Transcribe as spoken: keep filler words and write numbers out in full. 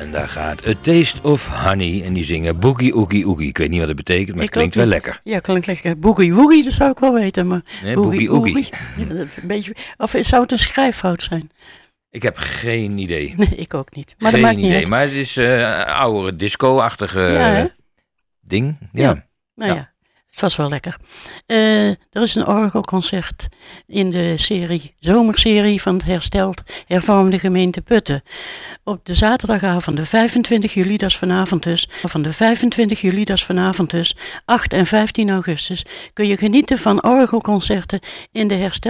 En daar gaat A Taste of Honey. En die zingen Boogie Oogie Oogie. Ik weet niet wat het betekent, maar het klinkt wel lekker. Ja, klinkt lekker. Boogie Woogie, dat zou ik wel weten. Maar Nee, Boogie Oogie. Ja, dat is een beetje, of zou het een schrijffout zijn? Ik heb geen idee. Nee, ik ook niet. Maar geen dat maakt niet idee, uit. maar het is uh, oudere disco-achtige Ja, hè? ding. Ja. Ja. Nou ja. Ja. Het was wel lekker. Uh, er is een orgelconcert in de serie, zomerserie van het hersteld hervormde gemeente Putten. Op de zaterdagavond, de vijfentwintig juli, dat is vanavond dus, van de vijfentwintig juli, dat is vanavond dus, acht en vijftien augustus, kun je genieten van orgelconcerten in de herstelde